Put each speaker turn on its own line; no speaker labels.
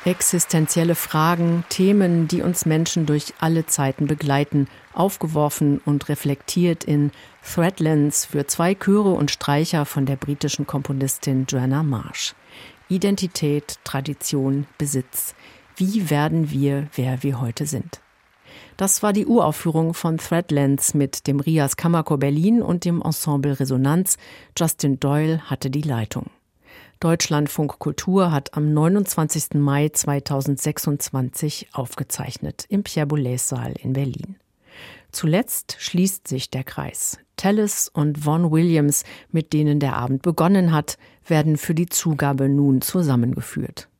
Existenzielle Fragen, Themen, die uns Menschen durch alle Zeiten begleiten, aufgeworfen und reflektiert in Threadlands für 2 Chöre und Streicher von der britischen Komponistin Joanna Marsh. Identität, Tradition, Besitz. Wie werden wir, wer wir heute sind? Das war die Uraufführung von Threadlands mit dem Rias Kammerchor Berlin und dem Ensemble Resonanz. Justin Doyle hatte die Leitung. Deutschlandfunk Kultur hat am 29. Mai 2026 aufgezeichnet im Pierre-Boulez-Saal in Berlin. Zuletzt schließt sich der Kreis. Tallis und Vaughan Williams, mit denen der Abend begonnen hat, werden für die Zugabe nun zusammengeführt.